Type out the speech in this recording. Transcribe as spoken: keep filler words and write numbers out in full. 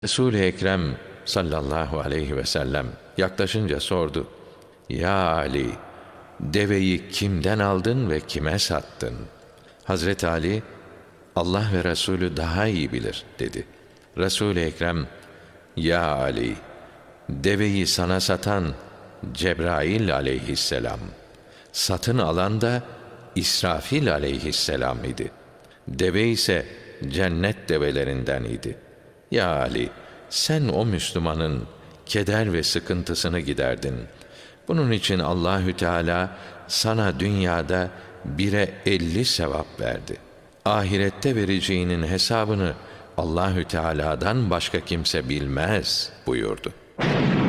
Resul-i Ekrem sallallahu aleyhi ve sellem yaklaşınca sordu. Ya Ali, deveyi kimden aldın ve kime sattın? Hazreti Ali, Allah ve Resulü daha iyi bilir dedi. Resul-i Ekrem, ya Ali, deveyi sana satan Cebrail aleyhisselam, satın alan da İsrafil aleyhisselam idi. Deve ise cennet develerinden idi. Ya Ali, sen o Müslümanın keder ve sıkıntısını giderdin. Bunun için Allahü Teala sana dünyada bire elli sevap verdi. Ahirette vereceğinin hesabını Allahü Teala'dan başka kimse bilmez buyurdu.